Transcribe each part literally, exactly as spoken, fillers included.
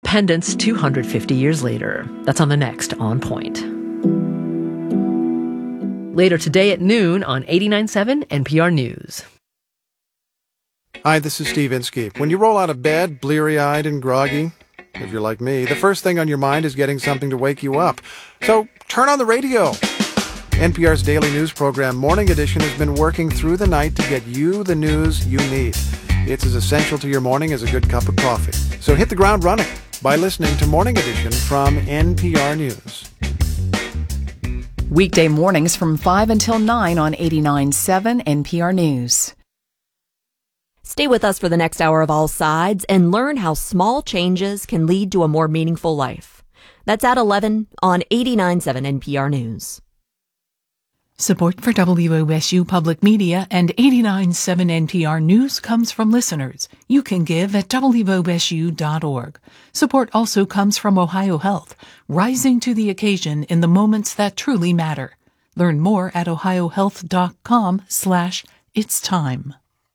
independence two hundred fifty years later. That's on the next On Point. Later today at noon on eighty-nine point seven N P R News. Hi, this is Steve Inskeep. When you roll out of bed, bleary-eyed and groggy, if you're like me, the first thing on your mind is getting something to wake you up. So turn on the radio. N P R's daily news program, Morning Edition, has been working through the night to get you the news you need. It's as essential to your morning as a good cup of coffee. So hit the ground running by listening to Morning Edition from N P R News. Weekday mornings from five until nine on eighty-nine point seven N P R News. Stay with us for the next hour of All Sides and learn how small changes can lead to a more meaningful life. That's at eleven on eighty-nine point seven N P R News. Support for W O S U Public Media and eighty-nine point seven N P R News comes from listeners. You can give at W O S U dot org. Support also comes from Ohio Health, rising to the occasion in the moments that truly matter. Learn more at ohio health dot com slash it's time.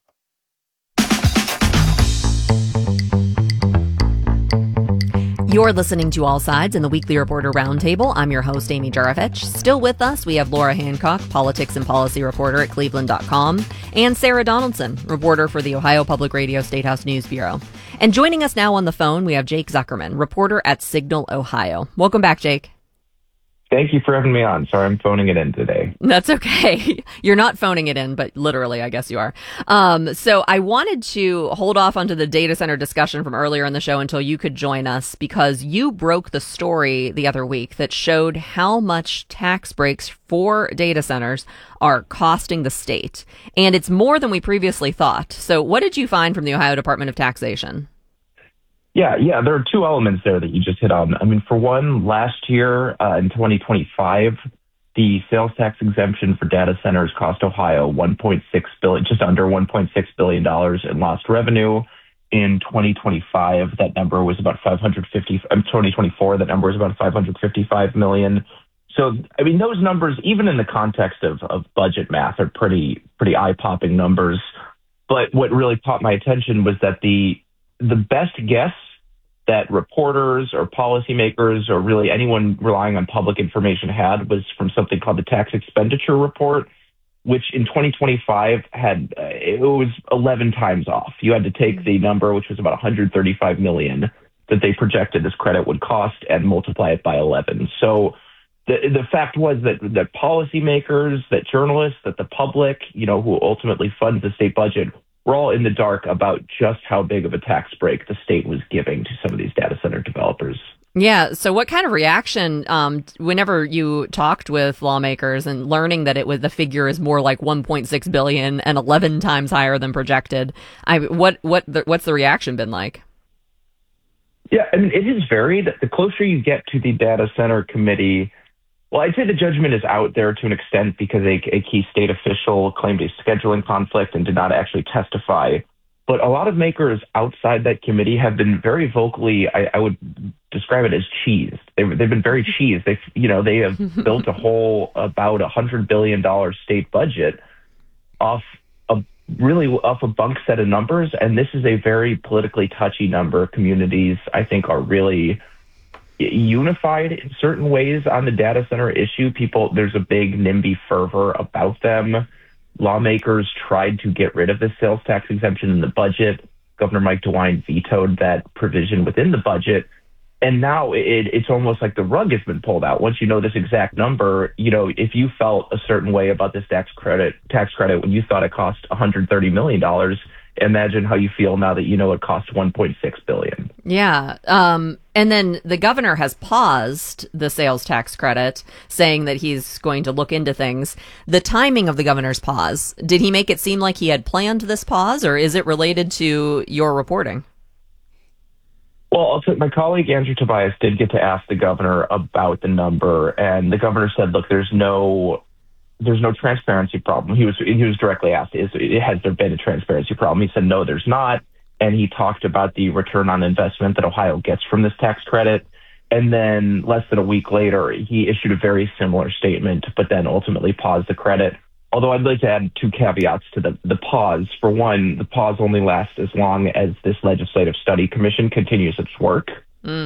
You're listening to All Sides in the Weekly Reporter Roundtable. I'm your host, Amy Jarovich. Still with us, we have Laura Hancock, politics and policy reporter at cleveland dot com, and Sarah Donaldson, reporter for the Ohio Public Radio Statehouse News Bureau. And joining us now on the phone, we have Jake Zuckerman, reporter at Signal, Ohio. Welcome back, Jake. Thank you for having me on. Sorry, I'm phoning it in today. That's okay. You're not phoning it in, but literally, I guess you are. Um, so I wanted to hold off onto the data center discussion from earlier in the show until you could join us, because you broke the story the other week that showed how much tax breaks for data centers are costing the state. And it's more than we previously thought. So what did you find from the Ohio Department of Taxation? Yeah, yeah, there are two elements there that you just hit on. I mean, for one, last year uh, in twenty twenty-five, the sales tax exemption for data centers cost Ohio one point six billion dollars, just under one point six billion dollars in lost revenue. In twenty twenty-five, that number was about five hundred fifty. Um, twenty twenty-four, that number was about five hundred fifty-five million dollars. So, I mean, those numbers, even in the context of, of budget math, are pretty pretty eye-popping numbers. But what really caught my attention was that the the best guess that reporters or policymakers or really anyone relying on public information had was from something called the Tax Expenditure Report, which in twenty twenty-five had, uh, it was eleven times off. You had to take the number, which was about one hundred thirty-five million dollars that they projected this credit would cost, and multiply it by eleven. So the the fact was that that policymakers, that journalists, that the public, you know, who ultimately funds the state budget, we're all in the dark about just how big of a tax break the state was giving to some of these data center developers. Yeah. So what kind of reaction, um, whenever you talked with lawmakers and learning that it was, the figure is more like one point six billion and eleven times higher than projected, I, what, what, the, what's the reaction been like? Yeah, I mean, it is varied. The closer you get to the data center committee, well, I'd say the judgment is out there to an extent because a, a key state official claimed a scheduling conflict and did not actually testify. But a lot of makers outside that committee have been very vocally, I, I would describe it as cheesed. They've, they've been very cheesed. They, you know, they have built a whole about a hundred billion dollar state budget off a really off a bunk set of numbers, and this is a very politically touchy number. Communities, I think, are really unified in certain ways on the data center issue. People, there's a big NIMBY fervor about them. Lawmakers tried to get rid of the sales tax exemption in the budget. Governor Mike DeWine vetoed that provision within the budget. And now it, it's almost like the rug has been pulled out. Once you know this exact number, you know, if you felt a certain way about this tax credit, tax credit when you thought it cost one hundred thirty million dollars, imagine how you feel now that you know it costs one point six billion dollars. Yeah. Um, and then the governor has paused the sales tax credit, saying that he's going to look into things. The timing of the governor's pause, did he make it seem like he had planned this pause, or is it related to your reporting? Well, also, my colleague Andrew Tobias did get to ask the governor about the number, and the governor said, look, there's no there's no transparency problem. He was he was directly asked, is, has there been a transparency problem? He said, no, there's not. And he talked about the return on investment that Ohio gets from this tax credit. And then less than a week later, he issued a very similar statement, but then ultimately paused the credit. Although I'd like to add two caveats to the, the pause. For one, the pause only lasts as long as this legislative study commission continues its work.